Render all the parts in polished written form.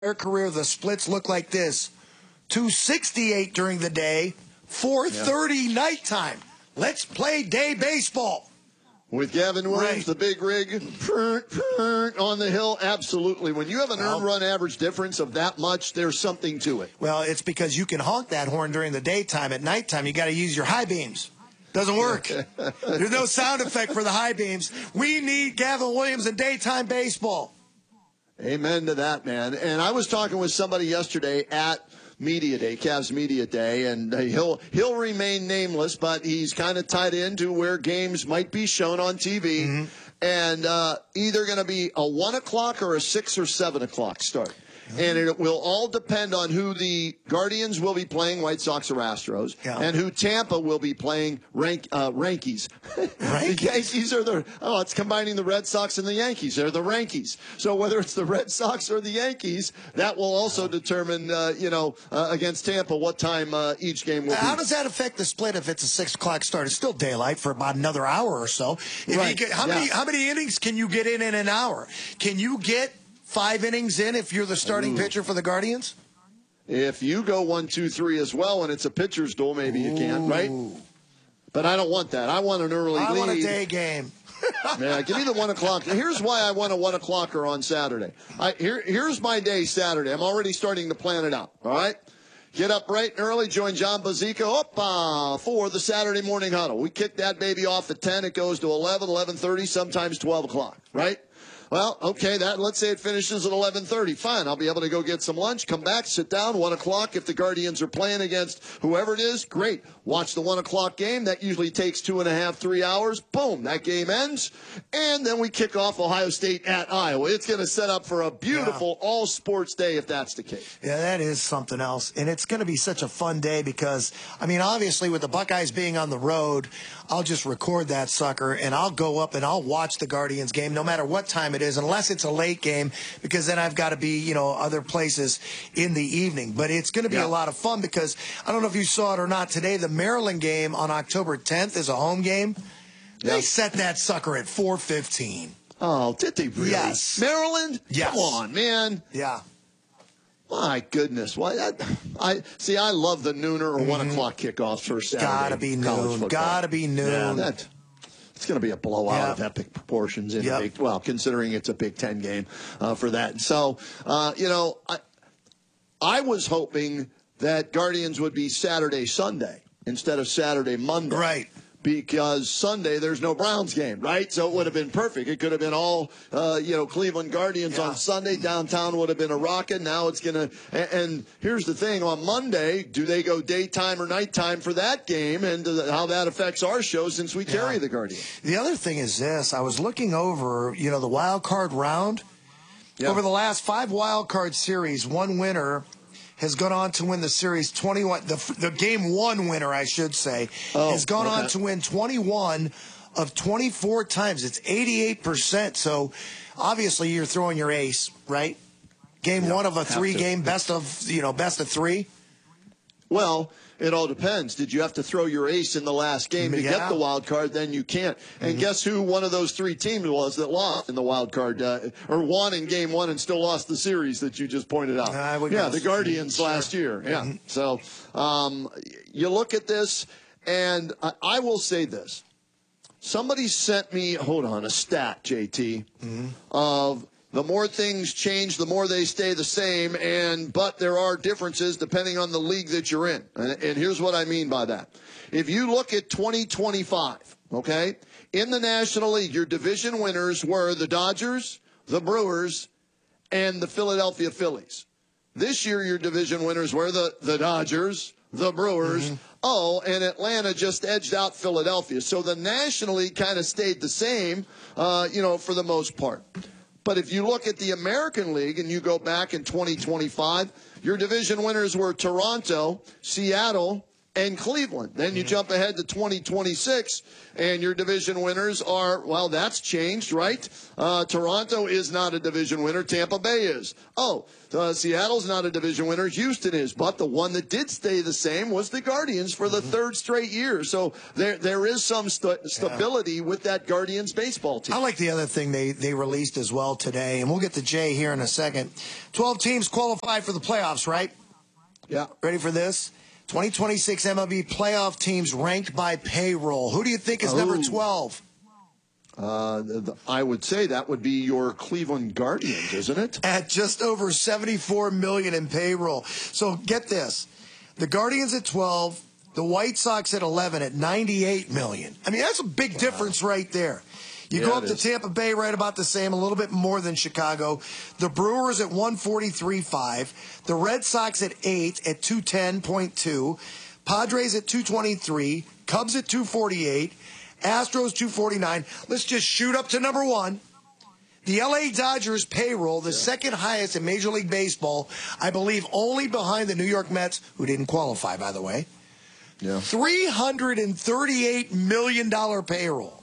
their career, the splits look like this. 268 during the day, 4:30 nighttime. Let's play day baseball. With Gavin Williams, the big rig, on the hill, absolutely. When you have an earned run average difference of that much, there's something to it. Well, it's because you can honk that horn during the daytime. At nighttime, you got to use your high beams. Doesn't work. There's no sound effect for the high beams. We need Gavin Williams in daytime baseball. Amen to that, man. And I was talking with somebody yesterday at Media Day, Cavs Media Day, and he'll remain nameless, but he's kind of tied into where games might be shown on TV, and either going to be a 1 o'clock or a 6 or 7 o'clock start. And it will all depend on who the Guardians will be playing, White Sox or Astros, and who Tampa will be playing, Yankees. The Yankees are it's combining the Red Sox and the Yankees. They're the Yankees. So whether it's the Red Sox or the Yankees, that will also determine, against Tampa what time each game will be. How does that affect the split if it's a 6 o'clock start? It's still daylight for about another hour or so. How many innings can you get in an hour? Can you get 5 innings in if you're the starting pitcher for the Guardians? If you go 1, 2, 3 as well, and it's a pitcher's duel, maybe you can, right? But I don't want that. I want an early lead. I want a day game. Yeah, give me the 1 o'clock. Here's why I want a 1 o'clocker on Saturday. Here's my day Saturday. I'm already starting to plan it out, all right? Get up bright and early, join John Bozzico for the Saturday morning huddle. We kick that baby off at 10. It goes to 11, 11:30, sometimes 12 o'clock, right? Well, okay, let's say it finishes at 11:30. Fine, I'll be able to go get some lunch, come back, sit down, 1 o'clock. If the Guardians are playing against whoever it is, great. Watch the 1 o'clock game. That usually takes 2.5, 3 hours. Boom, that game ends. And then we kick off Ohio State at Iowa. It's going to set up for a beautiful all-sports day if that's the case. Yeah, that is something else. And it's going to be such a fun day because, obviously with the Buckeyes being on the road, I'll just record that sucker and I'll go up and I'll watch the Guardians game no matter what time it is, unless it's a late game, because then I've got to be, other places in the evening. But it's going to be a lot of fun because I don't know if you saw it or not today, the Maryland game on October 10th is a home game. They set that sucker at 4:15. Oh, did they really? Yes. Maryland? Yes. Come on, man. Yeah. My goodness. Why? I love the nooner or 1 o'clock kickoffs for Saturday. Gotta be noon. Gotta be noon. Yeah, it's going to be a blowout of epic proportions in a Big, considering it's a Big Ten game for that. So, I was hoping that Guardians would be Saturday, Sunday instead of Saturday, Monday. Right. Because Sunday there's no Browns game, right? So it would have been perfect. It could have been all, Cleveland Guardians on Sunday. Downtown would have been a rocket. Now it's going to, and here's the thing. On Monday, do they go daytime or nighttime for that game? And how that affects our show since we carry the Guardians. The other thing is this. I was looking over, the wild card round. Yeah. Over the last 5 wild card series, one winner has gone on to win the series 21. The game 1 winner, I should say, has gone on to win 21 of 24 times. It's 88%. So obviously you're throwing your ace, right? Game 1 of a 3-game best of 3. Well, it all depends. Did you have to throw your ace in the last game to get the wild card? Then you can't. And guess who one of those 3 teams was that lost in the wild card, or won in game 1 and still lost the series that you just pointed out? The Guardians last year. Yeah. Mm-hmm. So you look at this, and I will say this. Somebody sent me, a stat, JT, of the more things change, the more they stay the same, but there are differences depending on the league that you're in. And here's what I mean by that. If you look at 2025, in the National League, your division winners were the Dodgers, the Brewers, and the Philadelphia Phillies. This year, your division winners were the Dodgers, the Brewers, and Atlanta just edged out Philadelphia. So the National League kind of stayed the same, for the most part. But if you look at the American League and you go back in 2025, your division winners were Toronto, Seattle, and Cleveland. Then you jump ahead to 2026, and your division winners are, well, that's changed, right? Toronto is not a division winner. Tampa Bay is. Seattle's not a division winner. Houston is. But the one that did stay the same was the Guardians for the third straight year. So there is some stability with that Guardians baseball team. I like the other thing they released as well today, and we'll get to Jay here in a second. 12 teams qualify for the playoffs, right? Yeah. Ready for this? 2026 MLB playoff teams ranked by payroll. Who do you think is number 12? I would say that would be your Cleveland Guardians, isn't it? At just over $74 million in payroll. So get this. The Guardians at 12, the White Sox at 11 at $98 million. I mean, that's a big difference right there. You go up to Tampa Bay right about the same, a little bit more than Chicago. The Brewers at 143.5. The Red Sox at 8 at 210.2. Padres at 223. Cubs at 248. Astros 249. Let's just shoot up to number 1. The LA Dodgers payroll, the second highest in Major League Baseball, I believe only behind the New York Mets, who didn't qualify, by the way. Yeah. $338 million payroll.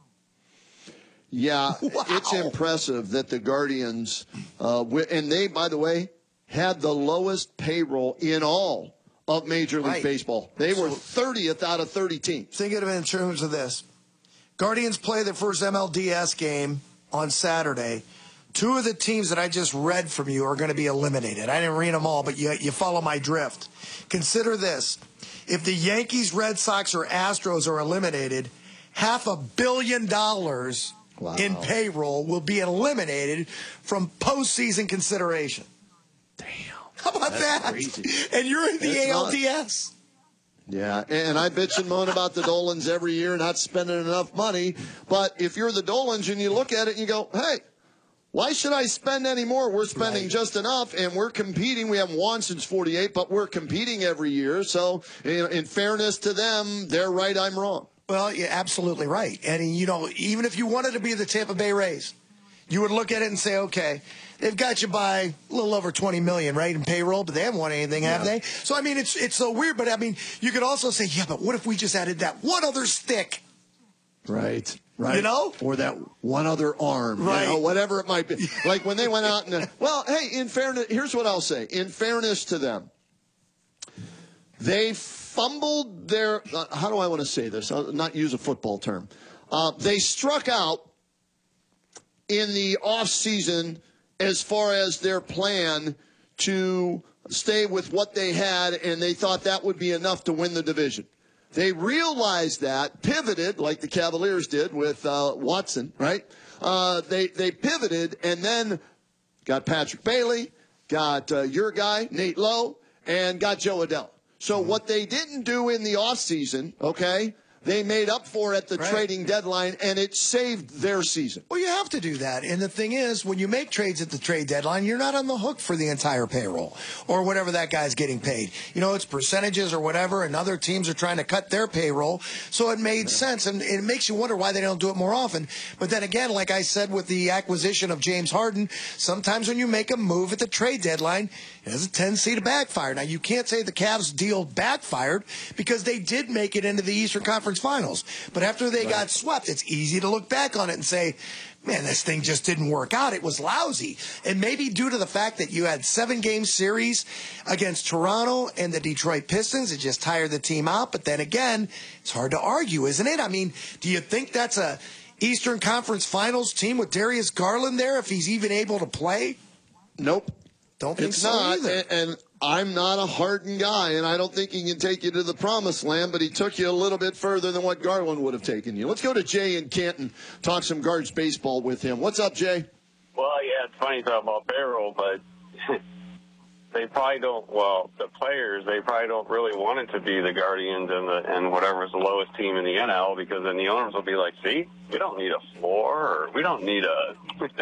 Yeah, wow. It's impressive that the Guardians, and they, by the way, had the lowest payroll in all of Major League Baseball. They were 30th out of 30 teams. Think of it in terms of this. Guardians play their first MLDS game on Saturday. 2 of the teams that I just read from you are going to be eliminated. I didn't read them all, but you follow my drift. Consider this. If the Yankees, Red Sox, or Astros are eliminated, $500 million in payroll will be eliminated from postseason consideration. Damn. How about that? Crazy. And you're in the ALDS. Yeah, and I bitch and moan about the Dolans every year not spending enough money. But if you're the Dolans and you look at it and you go, hey, why should I spend any more? We're spending just enough, and we're competing. We haven't won since 48, but we're competing every year. So in fairness to them, they're right, I'm wrong. Well, you're absolutely right. And, even if you wanted to be the Tampa Bay Rays, you would look at it and say, okay, they've got you by a little over $20 million, right, in payroll, but they haven't won anything, have they? So, I mean, it's so weird. But, I mean, you could also say, yeah, but what if we just added that one other stick? Right. Or that one other arm, whatever it might be. Like when they went out and, in fairness, here's what I'll say. In fairness to them, they fumbled their, how do I want to say this? I'll not use a football term. They struck out in the offseason as far as their plan to stay with what they had, and they thought that would be enough to win the division. They realized that, pivoted, like the Cavaliers did with Watson, right? They pivoted and then got Patrick Bailey, got your guy, Nate Lowe, and got Joe Adell. So what they didn't do in the offseason, they made up for at the trading deadline, and it saved their season. Well, you have to do that. And the thing is, when you make trades at the trade deadline, you're not on the hook for the entire payroll or whatever that guy's getting paid. It's percentages or whatever, and other teams are trying to cut their payroll. So it made sense, and it makes you wonder why they don't do it more often. But then again, like I said with the acquisition of James Harden, sometimes when you make a move at the trade deadline, it has a tendency to backfire. Now, you can't say the Cavs deal backfired because they did make it into the Eastern Conference Finals. But after they got swept, it's easy to look back on it and say, man, this thing just didn't work out. It was lousy. And maybe due to the fact that you had 7-game series against Toronto and the Detroit Pistons, it just tired the team out. But then again, it's hard to argue, isn't it? I mean, do you think that's a Eastern Conference Finals team with Darius Garland there if he's even able to play? Nope. Don't think it's so not, either. And I'm not a Harden guy, and I don't think he can take you to the promised land, but he took you a little bit further than what Garland would have taken you. Let's go to Jay in Canton, talk some Guards baseball with him. What's up, Jay? Well, yeah, it's funny talking about payroll, but they probably don't, the players, they probably don't really want it to be the Guardians and whatever's the lowest team in the NL, because then the owners will be like, see, we don't need a floor, or we don't need a,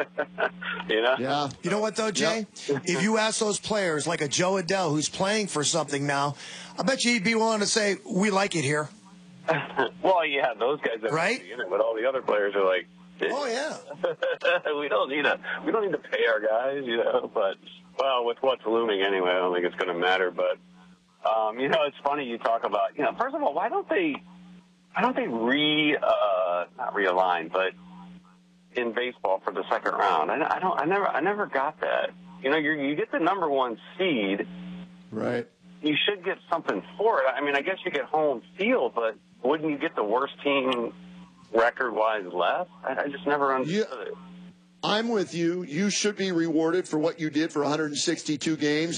Yeah. You know what, though, Jay? If you ask those players, like a Joe Adell who's playing for something now, I bet you he'd be willing to say, we like it here. Well, yeah, those guys that right? in it, but all the other players are like, oh, yeah. we don't need to pay our guys, but, well, with what's looming anyway, I don't think it's going to matter, but It's funny you talk about, first of all, why don't they not realign, but in baseball for the second round? I never got that. You get the number one seed. Right. You should get something for it. I mean, I guess you get home field, but wouldn't you get the worst team record-wise left? I just never understood it. I'm with you. You should be rewarded for what you did for 162 games.